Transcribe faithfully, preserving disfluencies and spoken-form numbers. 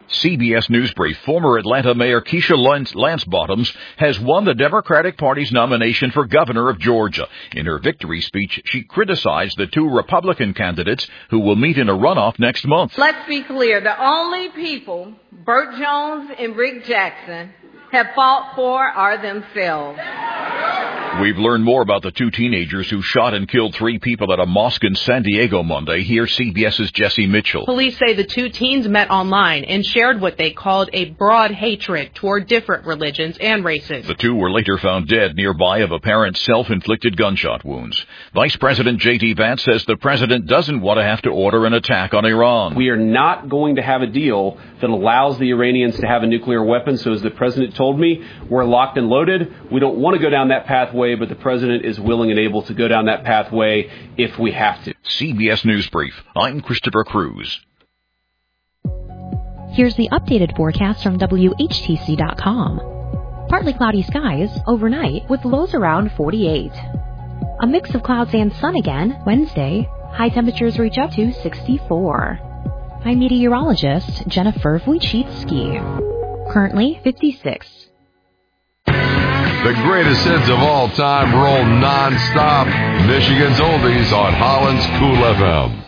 C B S News Brief. Former Atlanta Mayor Keisha Lance, Lance Bottoms has won the Democratic Party's nomination for governor of Georgia. In her victory speech, she criticized the two Republican candidates who will meet in a runoff next month. Let's be clear. The only people Burt Jones and Rick Jackson have fought for are themselves. We've learned more about the two teenagers who shot and killed three people at a mosque in San Diego Monday. Here's CBS's Jesse Mitchell. Police say the two teens met online and shared what they called a broad hatred toward different religions and races. The two were later found dead nearby of apparent self-inflicted gunshot wounds. Vice President J D Vance says the president doesn't want to have to order an attack on Iran. We are not going to have a deal that allows the Iranians to have a nuclear weapon. So as the president told me, we're locked and loaded. We don't want to go down that pathway, but the president is willing and able to go down that pathway if we have to. C B S News Brief. I'm Christopher Cruz. Here's the updated forecast from W H T C dot com. Partly cloudy skies overnight with lows around forty-eight. A mix of clouds and sun again Wednesday. High temperatures reach up to sixty-four. I'm meteorologist Jennifer Wojcicki. Currently fifty-six. The greatest hits of all time roll non-stop. Michigan's Oldies on Holland's Cool F M.